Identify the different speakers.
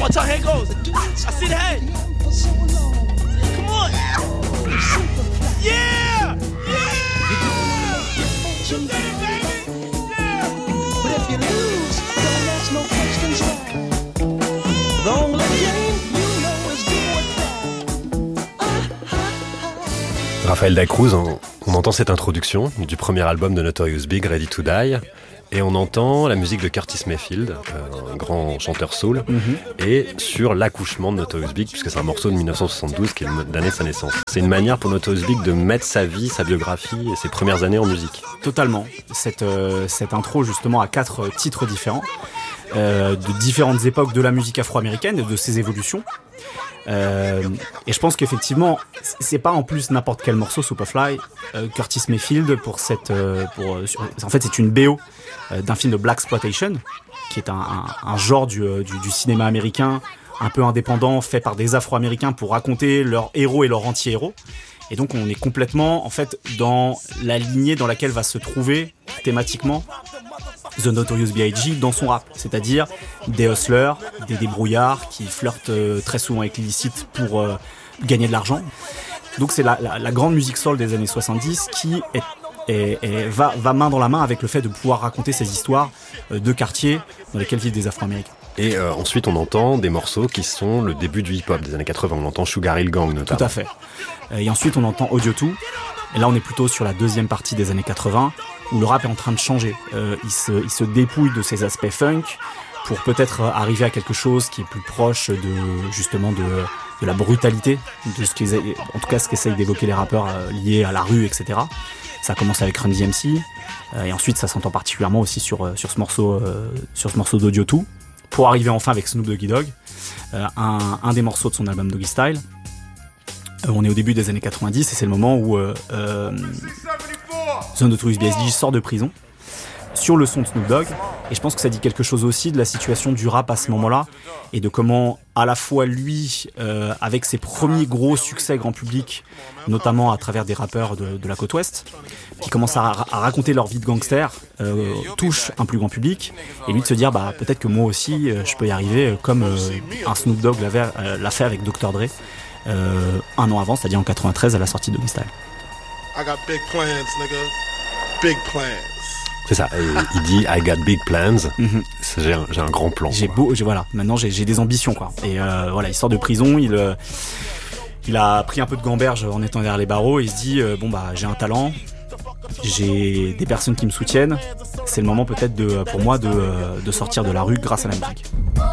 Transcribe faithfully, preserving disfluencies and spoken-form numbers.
Speaker 1: more time, here it goes. I see the head. Come on. Yeah! Yeah! You did it, baby! Yeah!
Speaker 2: But if you lose, don't ask no questions why. The only game you know is do or die.
Speaker 3: Raphaël Dacruz, on, on entend cette introduction du premier album de Notorious Big, Ready to Die, et on entend la musique de Curtis Mayfield, un grand chanteur soul, mm-hmm. et sur l'accouchement de Notorious Big, puisque c'est un morceau de dix-neuf cent soixante-douze qui est l'année de sa naissance. C'est une manière pour Notorious Big de mettre sa vie, sa biographie et ses premières années en musique.
Speaker 4: Totalement. Cette, euh, cette intro justement a quatre titres différents, euh, de différentes époques de la musique afro-américaine et de ses évolutions. Euh, et je pense qu'effectivement, c'est pas en plus n'importe quel morceau, Superfly. Euh, Curtis Mayfield pour cette, euh, pour, euh, sur, en fait, c'est une B O euh, d'un film de Blaxploitation, qui est un, un, un genre du, du, du cinéma américain un peu indépendant, fait par des Afro-Américains pour raconter leurs héros et leurs anti-héros. Et donc, on est complètement, en fait, dans la lignée dans laquelle va se trouver thématiquement The Notorious B I G dans son rap, c'est-à-dire des hustlers, des débrouillards qui flirtent euh, très souvent avec l'illicite pour euh, gagner de l'argent. Donc c'est la, la, la grande musique soul des années soixante-dix qui est, est, est, va, va main dans la main avec le fait de pouvoir raconter ces histoires euh, de quartiers dans lesquels vivent des Afro-Américains.
Speaker 3: Et euh, ensuite on entend des morceaux qui sont le début du hip-hop des années quatre-vingts, on entend Sugar Hill Gang notamment.
Speaker 4: Tout à fait. Et ensuite on entend Audio deux, et là on est plutôt sur la deuxième partie des années quatre-vingts, où le rap est en train de changer. Euh, il, se, il se dépouille de ses aspects funk pour peut-être arriver à quelque chose qui est plus proche de, justement de, de la brutalité, de ce qu'ils, en tout cas ce qu'essayent d'évoquer les rappeurs euh, liés à la rue, et cetera. Ça commence avec Run D M C, euh, et ensuite ça s'entend particulièrement aussi sur, sur ce morceau, euh, sur ce morceau d'Audio deux, pour arriver enfin avec Snoop Doggy Dogg, euh, un, un des morceaux de son album Doggy Style. Euh, on est au début des années quatre-vingt-dix et c'est le moment où euh, euh, The Notorious B I G sort de prison sur le son de Snoop Dogg, et je pense que ça dit quelque chose aussi de la situation du rap à ce moment-là et de comment à la fois lui, euh, avec ses premiers gros succès grand public, notamment à travers des rappeurs de, de la côte ouest qui commencent à, à raconter leur vie de gangster, euh, touche un plus grand public, et lui de se dire bah peut-être que moi aussi euh, je peux y arriver euh, comme euh, un Snoop Dogg l'avait, euh, l'a fait avec docteur Dre euh, un an avant, c'est-à-dire en quatre-vingt-treize à la sortie de Doggy Style.
Speaker 5: I got big plans, nigga. Big plans.
Speaker 3: C'est ça, il dit I got big plans.
Speaker 4: Mm-hmm.
Speaker 3: J'ai, un, j'ai un grand plan.
Speaker 4: J'ai beau, j'ai, voilà, maintenant j'ai, j'ai des ambitions quoi. Et euh, voilà, il sort de prison, il, euh, il a pris un peu de gamberge en étant derrière les barreaux. Et il se dit euh, bon bah j'ai un talent, j'ai des personnes qui me soutiennent. C'est le moment peut-être de, pour moi de, de sortir de la rue grâce à la musique.